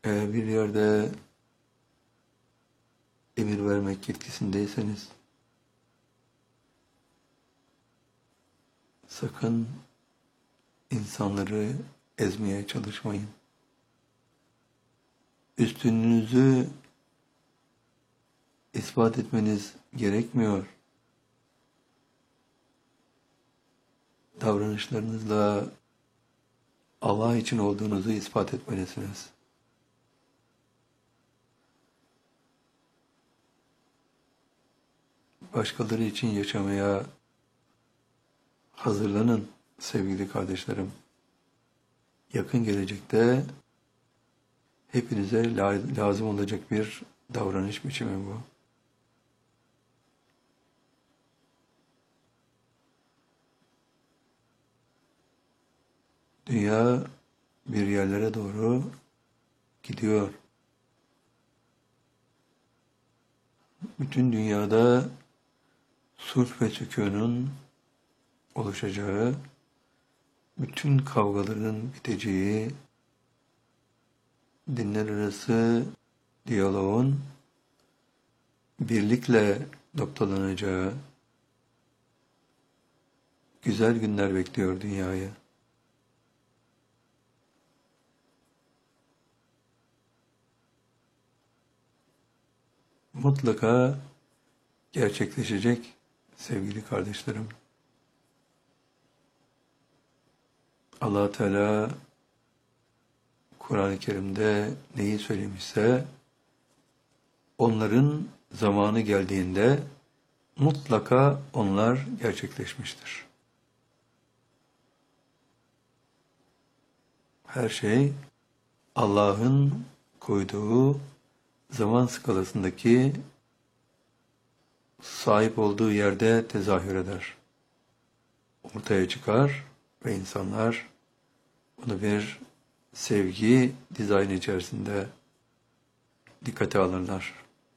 Eğer bir yerde emir vermek yetkisindeyseniz sakın insanları ezmeye çalışmayın. Üstünlüğünüzü ispat etmeniz gerekmiyor. Davranışlarınızla Allah için olduğunuzu ispat etmelisiniz. Başkaları için yaşamaya hazırlanın sevgili kardeşlerim. Yakın gelecekte hepinize lazım olacak bir davranış biçimi bu. Dünya bir yerlere doğru gidiyor. Bütün dünyada sulh ve sükûnun oluşacağı, bütün kavgaların biteceği, dinler arası diyaloğun birlikle noktalanacağı güzel günler bekliyor dünyayı. Mutlaka gerçekleşecek sevgili kardeşlerim. Allah Teala Kur'an-ı Kerim'de neyi söylemişse onların zamanı geldiğinde mutlaka onlar gerçekleşmiştir. Her şey Allah'ın koyduğu zaman skalasındaki sahip olduğu yerde tezahür eder. Ortaya çıkar ve insanlar bunu bir sevgi dizayn içerisinde dikkate alırlar.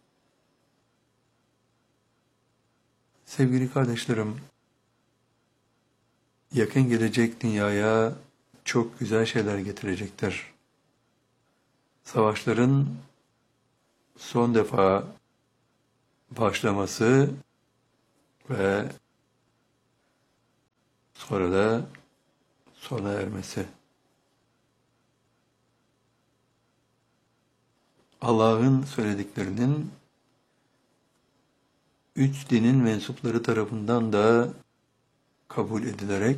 Sevgili kardeşlerim, yakın gelecek dünyaya çok güzel şeyler getirecektir. Savaşların son defa başlaması ve sonra da sona ermesi. Allah'ın söylediklerinin üç dinin mensupları tarafından da kabul edilerek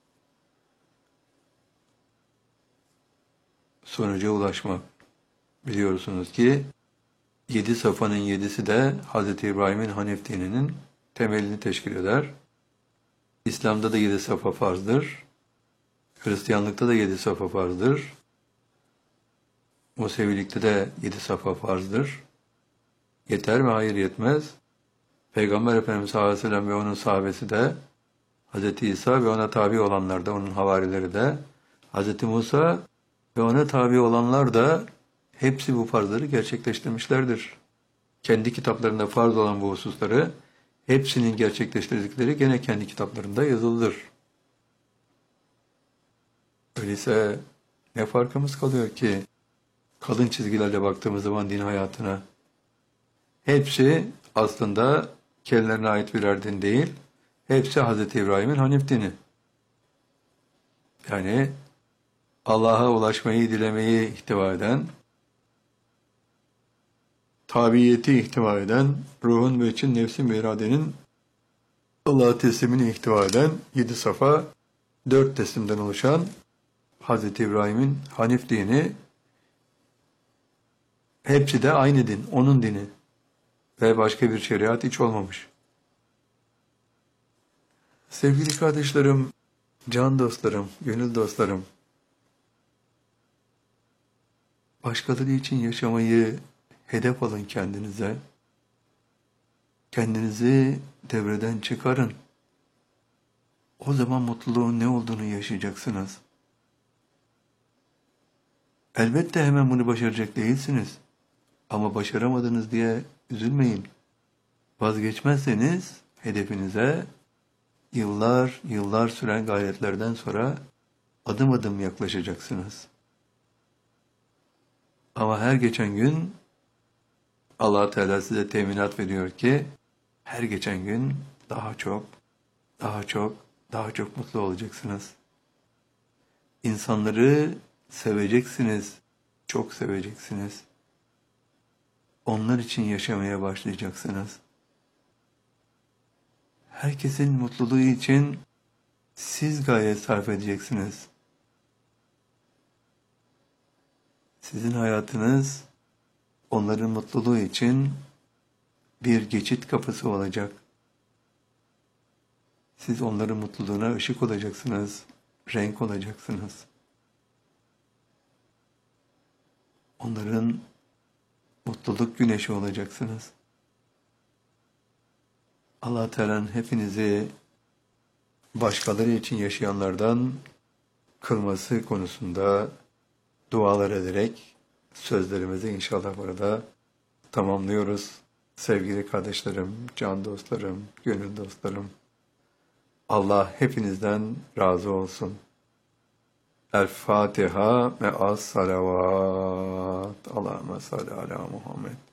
sonuca ulaşmak. Biliyorsunuz ki 7 safhanın 7'si de Hz. İbrahim'in Hanif dininin temelini teşkil eder. İslam'da da 7 safa farzdır. Hristiyanlıkta da 7 safa farzdır. Musevilikte de 7 safa farzdır. Yeter mi? Hayır, yetmez. Peygamber Efendimiz sallallahu aleyhi ve sellem ve onun sahabesi de, Hz. İsa ve ona tabi olanlar da, onun havarileri de, Hz. Musa ve ona tabi olanlar da hepsi bu farzları gerçekleştirmişlerdir. Kendi kitaplarında farz olan bu hususları hepsinin gerçekleştirdikleri gene kendi kitaplarında yazılıdır. Öyleyse ne farkımız kalıyor ki kalın çizgilerle baktığımız zaman din hayatına? Hepsi aslında kendilerine ait birer din değil, hepsi Hz. İbrahim'in Hanif dini. Yani Allah'a ulaşmayı, dilemeyi ihtiva eden, tabiyeti ihtiva eden, ruhun ve için nefsin ve iradenin Allah'a teslimini ihtiva eden 7 safa, 4 teslimden oluşan Hz. İbrahim'in Hanif dini, hepsi de aynı din, onun dini ve başka bir şeriat hiç olmamış. Sevgili kardeşlerim, can dostlarım, gönül dostlarım, başkaları için yaşamayı hedef alın kendinize. Kendinizi devreden çıkarın. O zaman mutluluğun ne olduğunu yaşayacaksınız. Elbette hemen bunu başaracak değilsiniz. Ama başaramadınız diye üzülmeyin. Vazgeçmezseniz hedefinize yıllar süren gayretlerden sonra adım adım yaklaşacaksınız. Ama her geçen gün Allah Teala size teminat veriyor ki her geçen gün daha çok, daha çok, daha çok mutlu olacaksınız. İnsanları seveceksiniz, çok seveceksiniz. Onlar için yaşamaya başlayacaksınız. Herkesin mutluluğu için siz gayret sarf edeceksiniz. Sizin hayatınız onların mutluluğu için bir geçit kapısı olacak. Siz onların mutluluğuna ışık olacaksınız, renk olacaksınız. Onların mutluluk güneşi olacaksınız. Allah Teala'nın hepinizi başkaları için yaşayanlardan kılması konusunda dualar ederek sözlerimizi inşallah burada tamamlıyoruz. Sevgili kardeşlerim, can dostlarım, gönül dostlarım, Allah hepinizden razı olsun. El Fatiha me'as salavat. Allahümme salli ala Muhammed.